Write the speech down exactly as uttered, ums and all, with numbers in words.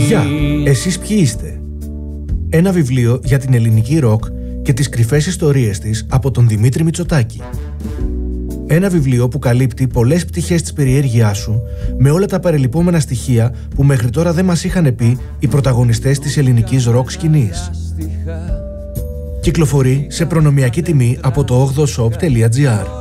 Γεια, εσείς ποιοι είστε? Ένα βιβλίο για την ελληνική ροκ και τις κρυφές ιστορίες της από τον Δημήτρη Μητσοτάκη. Ένα βιβλίο που καλύπτει πολλές πτυχές της περιέργειάς σου με όλα τα παρελειπόμενα στοιχεία που μέχρι τώρα δεν μας είχαν πει οι πρωταγωνιστές της ελληνικής ροκ σκηνής. Κυκλοφορεί σε προνομιακή τιμή από το ογδοshop τελεία gr.